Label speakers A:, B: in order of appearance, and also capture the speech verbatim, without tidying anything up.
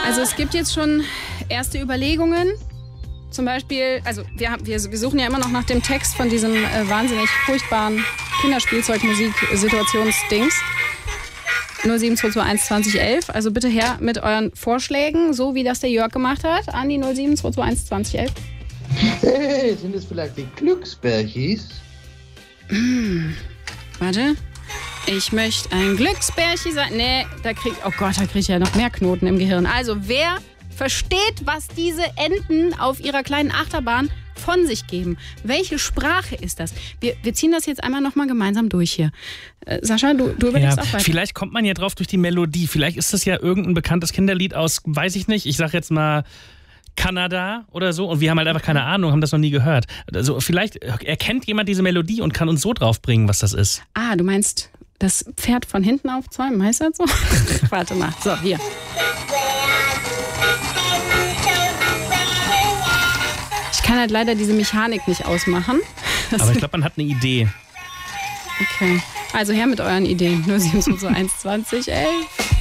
A: Also es gibt jetzt schon erste Überlegungen. Zum Beispiel, also wir, haben, wir, wir suchen ja immer noch nach dem Text von diesem äh, wahnsinnig furchtbaren Kinderspielzeugmusik-Situationsdings. null sieben zwei zwei eins zwanzig elf. Also bitte her mit euren Vorschlägen, so wie das der Jörg gemacht hat, an die null sieben zwei zwei eins zwanzig elf.
B: Hey, sind es vielleicht die Glücksbärchis?
A: Hm, warte. Ich möchte ein Glücksbärchi sein. Nee, da krieg, oh Gott, da krieg ich ja noch mehr Knoten im Gehirn. Also wer versteht, was diese Enten auf ihrer kleinen Achterbahn von sich geben? Welche Sprache ist das? Wir, wir ziehen das jetzt einmal nochmal gemeinsam durch hier. Äh, Sascha, du, du überlegst
C: ja,
A: auch weiter.
C: Vielleicht kommt man ja drauf durch die Melodie. Vielleicht ist das ja irgendein bekanntes Kinderlied aus, weiß ich nicht, ich sag jetzt mal Kanada oder so. Und wir haben halt einfach keine Ahnung, haben das noch nie gehört. Also vielleicht erkennt jemand diese Melodie und kann uns so drauf bringen, was das ist.
A: Ah, du meinst das Pferd von hinten aufzäumen? Heißt das so? Warte mal. So, hier. Ich kann halt leider diese Mechanik nicht ausmachen. Das
C: Aber ich glaube, man hat eine Idee.
A: Okay. Also her mit euren Ideen. null sieben zwei zwei eins zwanzig elf.